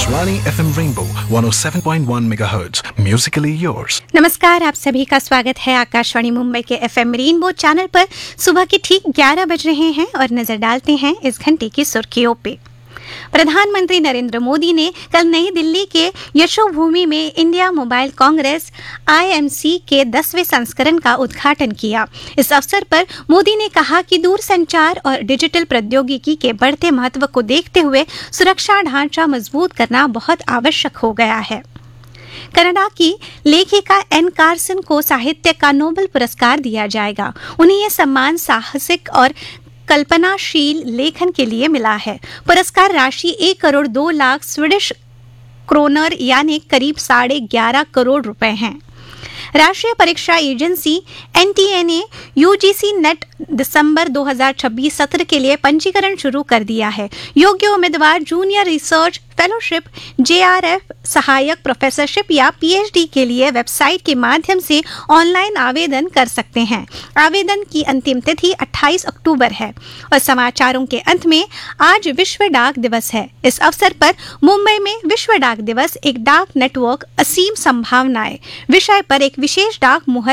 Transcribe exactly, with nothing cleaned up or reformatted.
Akashvani F M rainbow one O seven point one megahertz, Musically yours. नमस्कार, आप सभी का स्वागत है आकाशवाणी मुंबई के एफएम रेनबो चैनल पर। सुबह के ठीक ग्यारह बज रहे हैं और नजर डालते हैं इस घंटे की सुर्खियों पे। प्रधानमंत्री नरेंद्र मोदी ने कल नई दिल्ली के यशोभूमि में India mobile Congress I M C के दसवें संस्करण का उद्घाटन किया। इस अवसर पर मोदी ने कहा कि दूरसंचार और डिजिटल प्रौद्योगिकी के बढ़ते महत्व को देखते हुए सुरक्षा ढांचा मजबूत करना बहुत आवश्यक हो गया है। कनाडा की लेखिका एन कार्सन को साहित्य का नोबेल पुरस्कार दिया जाएगा। उन्हें यह सम्मान साहसिक और कल्पनाशील लेखन के लिए मिला है। पुरस्कार राशि एक करोड़ दो लाख स्वीडिश क्रोनर यानी करीब साढ़े ग्यारह करोड़ रुपए हैं। राष्ट्रीय परीक्षा एजेंसी एन टी ए ने यू जी सी नेट दिसंबर दो हज़ार छब्बीस सत्र के लिए पंजीकरण शुरू कर दिया है। योग्य उम्मीदवार जूनियर रिसर्च फेलोशिप, जे आर एफ, सहायक प्रोफेसरशिप या पी एच डी के लिए वेबसाइट के माध्यम से ऑनलाइन आवेदन कर सकते हैं। आवेदन की अंतिम तिथि अट्ठाईस अक्टूबर है। और समाचारों के अंत में आज विश्व डाक दिवस है। इस अवसर पर मुंबई में विश्व डाक दिवस एक डाक नेटवर्क असीम संभावनाएं विषय पर एक विशेष डाक मुहर